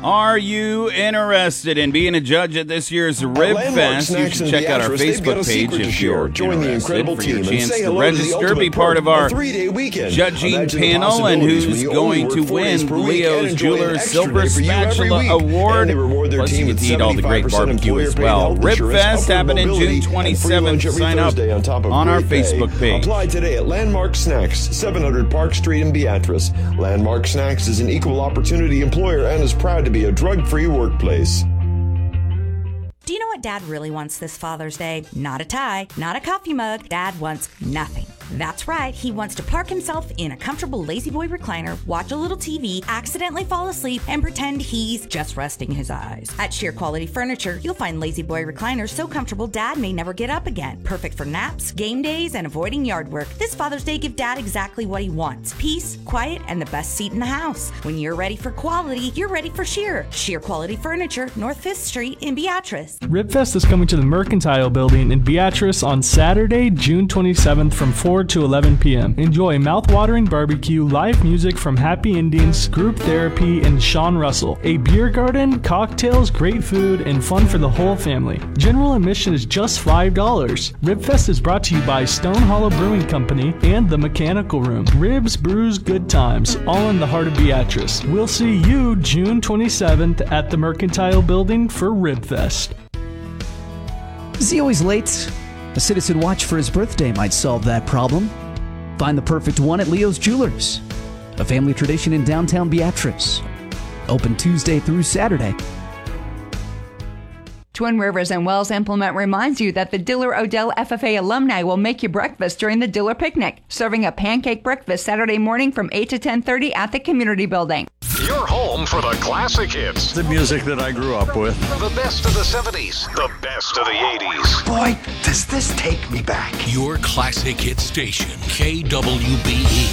Are you interested in being a judge at this year's Rib Fest? You should check out our Facebook page if you're interested for your chance to register, be part of our judging panel, and who's going to win Leo's Jewelers Silver Spatula Award. Plus, you get to eat all the great barbecue as well. Rib Fest happening June 27th. Sign up on our Facebook page. Apply today at Landmark Snacks, 700 Park Street in Beatrice. Landmark Snacks is an equal opportunity employer and is proud to be a drug-free workplace. Do you know what Dad really wants this Father's Day? Not a tie, not a coffee mug. Dad wants nothing. That's right, he wants to park himself in a comfortable La-Z-Boy recliner, watch a little TV, accidentally fall asleep, and pretend he's just resting his eyes. At Sheer Quality Furniture, you'll find La-Z-Boy recliners so comfortable Dad may never get up again. Perfect for naps, game days, and avoiding yard work. This Father's Day, give Dad exactly what he wants. Peace, quiet, and the best seat in the house. When you're ready for quality, you're ready for Sheer. Sheer Quality Furniture, North 5th Street in Beatrice. Ribfest is coming to the Mercantile Building in Beatrice on Saturday, June 27th from 4 to 11 p.m. Enjoy mouth-watering barbecue, live music from Happy Indians, group therapy, and Sean Russell, a beer garden, cocktails, great food, and fun for the whole family. General admission is just $5. Ribfest is brought to you by Stone Hollow Brewing Company and The Mechanical Room. Ribs, brews, good times, all in the heart of Beatrice. We'll see you June 27th at the Mercantile Building for Ribfest. Is he always late? A citizen watch for his birthday might solve that problem. Find the perfect one at Leo's Jewelers, a family tradition in downtown Beatrice. Open Tuesday through Saturday. Twin Rivers and Wells Implement reminds you that the Diller Odell FFA alumni will make you breakfast during the Diller Picnic, serving a pancake breakfast Saturday morning from 8 to 10:30 at the community building. Your home for the classic hits. The music that I grew up with. The best of the 70s. The best of the 80s. Boy, does this take me back. Your classic hit station, KWBE.